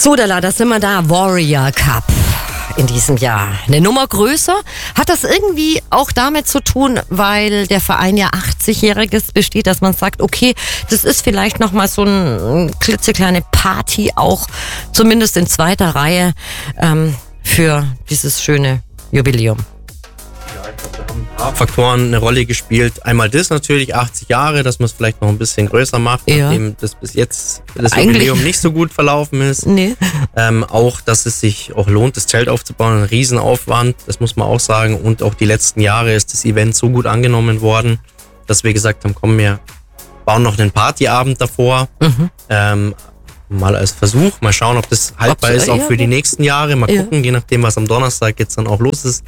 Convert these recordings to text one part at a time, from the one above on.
So, da sind wir da. Warrior Cup in diesem Jahr. Eine Nummer größer. Hat das irgendwie auch damit zu tun, weil der Verein ja 80-Jähriges besteht, dass man sagt, okay, das ist vielleicht nochmal so eine klitzekleine Party, auch zumindest in zweiter Reihe, für dieses schöne Jubiläum. Faktoren eine Rolle gespielt. Einmal das natürlich, 80 Jahre, dass man es vielleicht noch ein bisschen größer macht, nachdem das bis jetzt das Jubiläum nicht so gut verlaufen ist. Nee. Auch, dass es sich auch lohnt, das Zelt aufzubauen, ein Riesenaufwand, das muss man auch sagen. Und auch die letzten Jahre ist das Event so gut angenommen worden, dass wir gesagt haben, komm, wir bauen noch einen Partyabend davor. Mal als Versuch, mal schauen, ob das haltbar ist, auch für die nächsten Jahre. Mal gucken, je nachdem, was am Donnerstag jetzt dann auch los ist.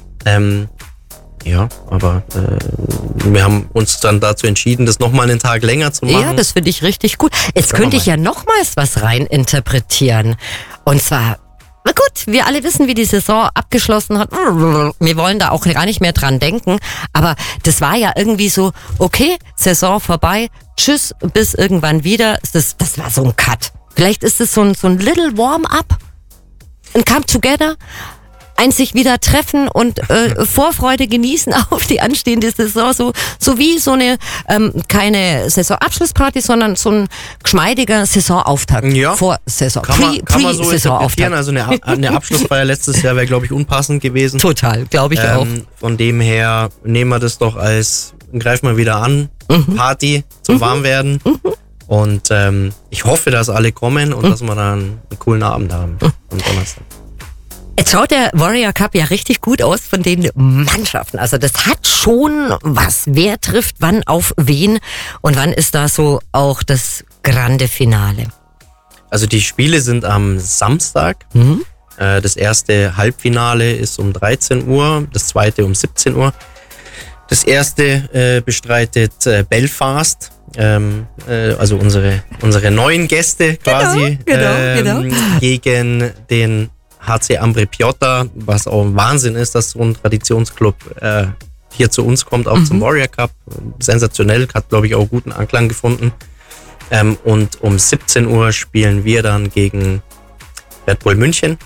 Ja, aber wir haben uns dann dazu entschieden, das nochmal einen Tag länger zu machen. Ja, das finde ich richtig gut. Jetzt könnte ich ja nochmals was rein interpretieren. Und zwar, na gut, wir alle wissen, wie die Saison abgeschlossen hat. Wir wollen da auch gar nicht mehr dran denken. Aber das war ja irgendwie so, okay, Saison vorbei, tschüss, bis irgendwann wieder. Das war so ein Cut. Vielleicht ist es so ein little Warm-up, ein Come Together. Sich wieder treffen und Vorfreude genießen auf die anstehende Saison, so wie so eine keine Saisonabschlussparty, sondern so ein geschmeidiger Saisonauftakt vor Saison. Kann man so interpretieren. Also eine Abschlussfeier letztes Jahr wäre, glaube ich, unpassend gewesen. Total, glaube ich auch. Von dem her nehmen wir das doch als greifen wir wieder an, Party zum Warmwerden. Und ich hoffe, dass alle kommen und dass wir dann einen coolen Abend haben am Donnerstag. Jetzt schaut der Warrior Cup ja richtig gut aus von den Mannschaften. Also das hat schon was. Wer trifft wann auf wen und wann ist da so auch das grande Finale? Also die Spiele sind am Samstag. Das erste Halbfinale ist um 13 Uhr, das zweite um 17 Uhr. Das erste bestreitet Belfast, also unsere neuen Gäste quasi, genau. Gegen den HC Ambre Piotta, was auch ein Wahnsinn ist, dass so ein Traditionsclub hier zu uns kommt, auch zum Warrior Cup. Sensationell, hat, glaube ich, auch guten Anklang gefunden. Und um 17 Uhr spielen wir dann gegen Red Bull München.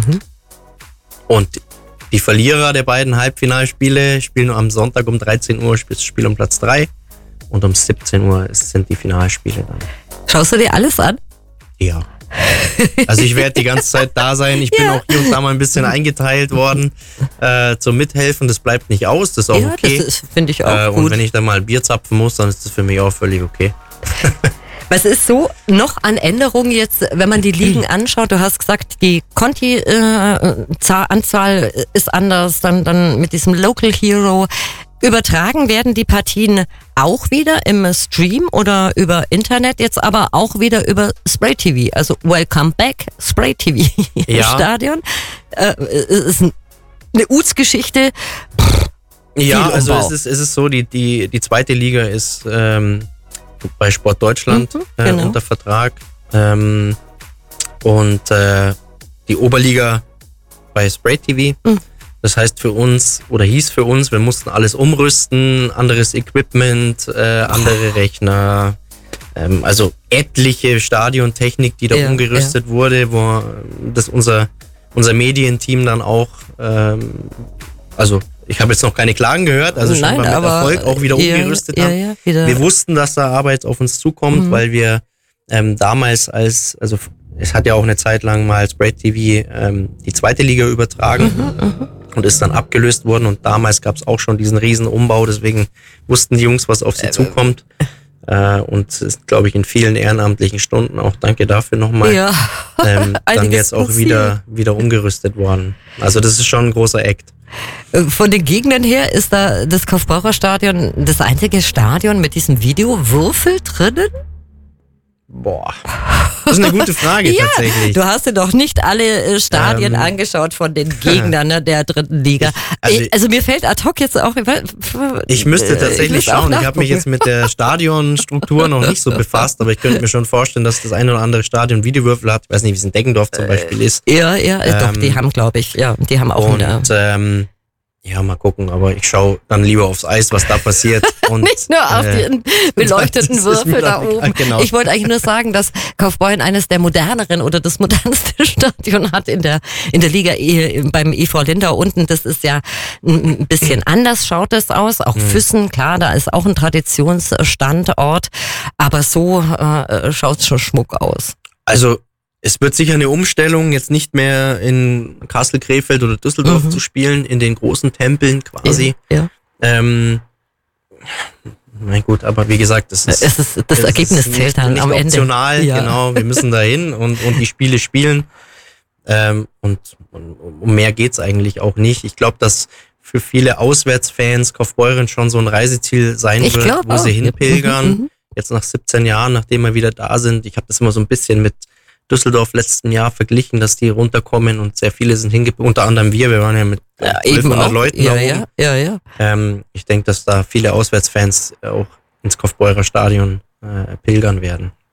Und die Verlierer der beiden Halbfinalspiele spielen am Sonntag um 13 Uhr, das Spiel um Platz 3. Und um 17 Uhr sind die Finalspiele dann. Schaust du dir alles an? Ja. Also ich werde die ganze Zeit da sein. Ich bin auch hier und da mal ein bisschen eingeteilt worden zum Mithelfen. Das bleibt nicht aus, das ist auch okay. Das finde ich auch gut. Und wenn ich dann mal Bier zapfen muss, dann ist das für mich auch völlig okay. Was ist so noch an Änderungen jetzt, wenn man die Ligen anschaut? Du hast gesagt, die Conti-Anzahl ist anders, dann mit diesem Local Hero. Übertragen werden die Partien auch wieder im Stream oder über Internet, jetzt aber auch wieder über Spray TV. Also Welcome Back, Spray TV im Stadion. Ist eine Uts-Geschichte. Ja, also es ist so, die zweite Liga ist bei Sport Deutschland unter Vertrag. Und die Oberliga bei Spray TV. Das heißt für uns, oder hieß für uns, wir mussten alles umrüsten, anderes Equipment, andere Rechner, also etliche Stadiontechnik, die da umgerüstet wurde, wo das unser Medienteam dann auch, also ich habe jetzt noch keine Klagen gehört, also schon mal mit Erfolg auch wieder umgerüstet haben. Wir wussten, dass da Arbeit auf uns zukommt, weil wir damals also es hat ja auch eine Zeit lang mal Spray TV die zweite Liga übertragen. Und ist dann abgelöst worden und damals gab es auch schon diesen riesen Umbau, deswegen wussten die Jungs, was auf sie zukommt und es ist, glaube ich, in vielen ehrenamtlichen Stunden, auch danke dafür nochmal, dann jetzt auch wieder umgerüstet worden. Also das ist schon ein großer Act. Von den Gegnern her ist da das Kaufbraucherstadion das einzige Stadion mit diesem Videowürfel drinnen? Boah, das ist eine gute Frage tatsächlich. Du hast dir doch nicht alle Stadien angeschaut von den Gegnern der dritten Liga. Also mir fällt ad hoc jetzt auch... Ich müsste tatsächlich schauen. Ich habe mich jetzt mit der Stadionstruktur noch nicht so befasst, aber ich könnte mir schon vorstellen, dass das eine oder andere Stadion Videowürfel hat. Ich weiß nicht, wie es in Deggendorf zum Beispiel ist. Ja, doch, die haben, glaube ich, die haben auch Ja, mal gucken, aber ich schaue dann lieber aufs Eis, was da passiert. Und, nicht nur auf die beleuchteten Würfel da oben. Genau. Ich wollte eigentlich nur sagen, dass Kaufbeuren eines der moderneren oder das modernste Stadion hat in der Liga beim EV Lindau unten. Das ist ja ein bisschen anders, schaut es aus. Auch Füssen, klar, da ist auch ein Traditionsstandort. Aber so schaut es schon schmuck aus. Also es wird sicher eine Umstellung, jetzt nicht mehr in Kassel, Krefeld oder Düsseldorf zu spielen, in den großen Tempeln quasi. Ja. Mein gut, aber wie gesagt, das Ergebnis zählt dann nicht am Ende. Optional, Ja. genau, wir müssen da hin und die Spiele spielen. Und um mehr geht's eigentlich auch nicht. Ich glaube, dass für viele Auswärtsfans Kaufbeuren schon so ein Reiseziel sein wird, wo sie hinpilgern. Jetzt nach 17 Jahren, nachdem wir wieder da sind. Ich habe das immer so ein bisschen mit Düsseldorf letzten Jahr verglichen, dass die runterkommen und sehr viele sind unter anderem wir waren ja mit 1200 Leuten da oben. Ja. Ich denke, dass da viele Auswärtsfans auch ins Kaufbeurer Stadion pilgern werden.